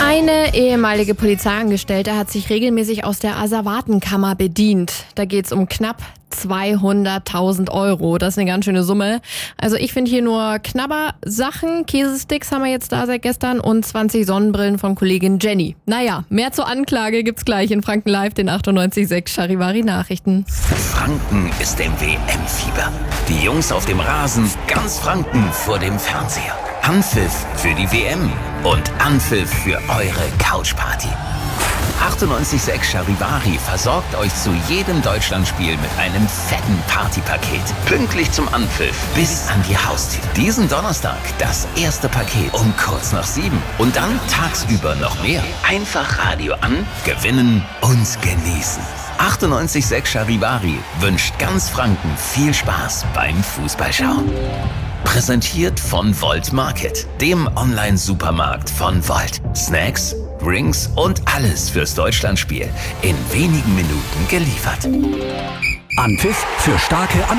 Eine ehemalige Polizeiangestellte hat sich regelmäßig aus der Asservatenkammer bedient. Da geht's um knapp 200.000 Euro. Das ist eine ganz schöne Summe. Also ich finde hier nur Knabbersachen. Käsesticks haben wir jetzt da seit gestern und 20 Sonnenbrillen von Kollegin Jenny. Naja, mehr zur Anklage gibt's gleich in Franken Live, den 98.6 Charivari Nachrichten. Franken ist im WM-Fieber. Die Jungs auf dem Rasen, ganz Franken vor dem Fernseher. Anpfiff für die WM und Anpfiff für eure Couchparty. 98.6 Charivari versorgt euch zu jedem Deutschlandspiel mit einem fetten Partypaket. Pünktlich zum Anpfiff bis an die Haustür. Diesen Donnerstag das erste Paket um kurz nach 7. Und dann tagsüber noch mehr. Einfach Radio an, gewinnen und genießen. 98.6 Charivari wünscht ganz Franken viel Spaß beim Fußballschauen. Präsentiert von Volt Market, dem Online-Supermarkt von Volt. Snacks, Drinks und alles fürs Deutschlandspiel in wenigen Minuten geliefert. Anpfiff für starke